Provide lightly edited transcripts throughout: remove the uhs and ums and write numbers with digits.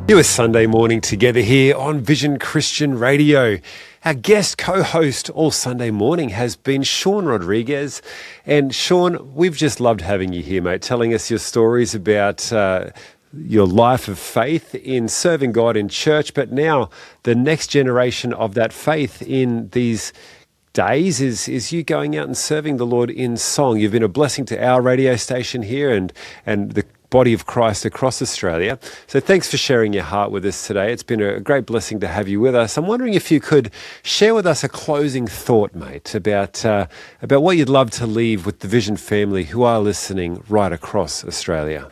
You are Sunday morning together here on Vision Christian Radio. Our guest co-host all Sunday morning has been Sean Rodriguez. And Sean, we've just loved having you here, mate, telling us your stories about your life of faith in serving God in church, but now the next generation of that faith in these days is you going out and serving the Lord in song. You've been a blessing to our radio station here and the body of Christ across Australia. So thanks for sharing your heart with us today. It's been a great blessing to have you with us. I'm wondering if you could share with us a closing thought, mate, about what you'd love to leave with the Vision family who are listening right across Australia.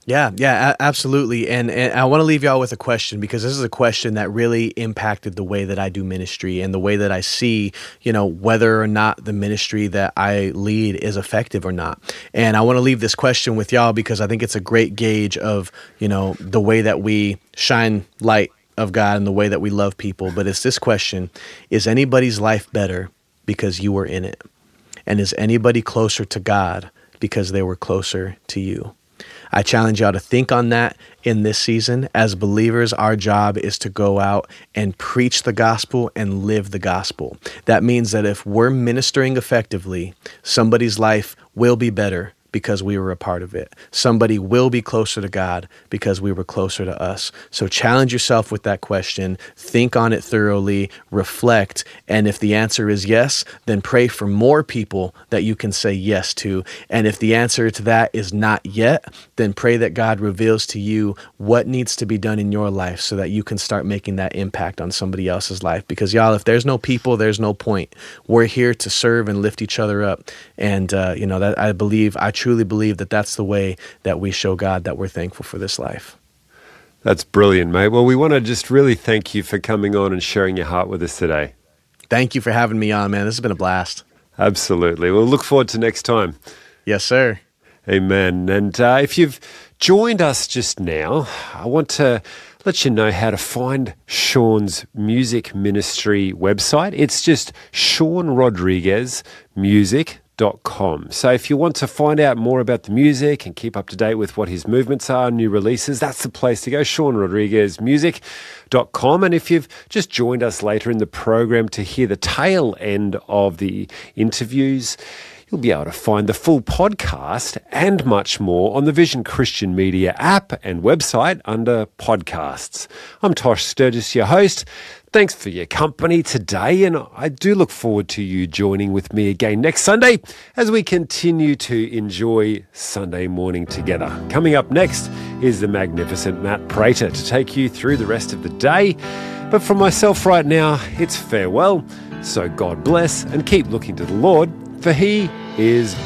Yeah, absolutely. And I want to leave y'all with a question, because this is a question that really impacted the way that I do ministry and the way that I see, whether or not the ministry that I lead is effective or not. And I want to leave this question with y'all because I think it's a great gauge of, the way that we shine light of God and the way that we love people. But it's this question: is anybody's life better because you were in it? And is anybody closer to God because they were closer to you? I challenge y'all to think on that in this season. As believers, our job is to go out and preach the gospel and live the gospel. That means that if we're ministering effectively, somebody's life will be better because we were a part of it. Somebody will be closer to God because we were closer to us. So challenge yourself with that question, think on it thoroughly, reflect, and if the answer is yes, then pray for more people that you can say yes to. And if the answer to that is not yet, then pray that God reveals to you what needs to be done in your life so that you can start making that impact on somebody else's life. Because y'all, if there's no people, there's no point. We're here to serve and lift each other up. And, that I truly believe that that's the way that we show God that we're thankful for this life. That's brilliant, mate. Well, we want to just really thank you for coming on and sharing your heart with us today. Thank you for having me on, man. This has been a blast. Absolutely. We'll look forward to next time. Yes, sir. Amen. And if you've joined us just now, I want to let you know how to find Sean's music ministry website. It's just SeanRodriguezMusic.com. So if you want to find out more about the music and keep up to date with what his movements are, new releases, that's the place to go, SeanRodriguezMusic.com. And if you've just joined us later in the program to hear the tail end of the interviews, you'll be able to find the full podcast and much more on the Vision Christian Media app and website under podcasts. I'm Tosh Sturgis, your host. Thanks for your company today, and I do look forward to you joining with me again next Sunday as we continue to enjoy Sunday morning together. Coming up next is the magnificent Matt Prater to take you through the rest of the day. But for myself right now, it's farewell. So God bless and keep looking to the Lord, for He is